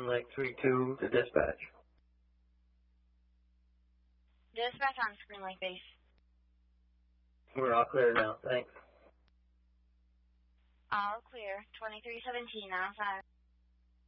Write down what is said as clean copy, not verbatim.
Spring Lake 3-2 to dispatch. Dispatch on Spring Lake base. We're all clear now, thanks. All clear. 2317 outside.